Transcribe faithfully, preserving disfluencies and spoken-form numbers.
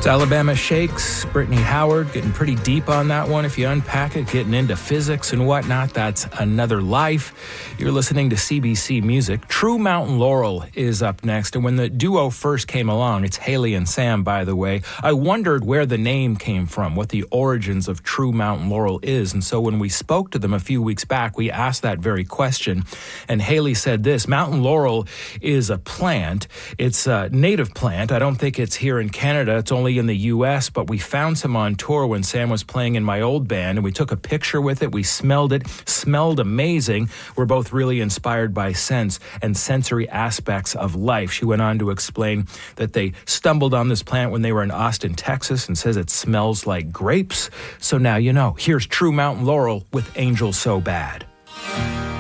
It's Alabama Shakes, Brittany Howard, getting pretty deep on that one. If you unpack it, getting into physics and whatnot, that's Another Life. You're listening to C B C Music. True Mountain Laurel is up next. And when the duo first came along, it's Haley and Sam, by the way, I wondered where the name came from, what the origins of True Mountain Laurel is. And so when we spoke to them a few weeks back, we asked that very question. And Haley said this: Mountain Laurel is a plant. It's a native plant. I don't think it's here in Canada. It's only in the U S, but we found some on tour when Sam was playing in my old band, and we took a picture with it. We smelled it, smelled amazing. We're both really inspired by sense and sensory aspects of life. She went on to explain that they stumbled on this plant when they were in Austin, Texas, and says it smells like grapes. So now you know. Here's True Mountain Laurel with Angel So Bad.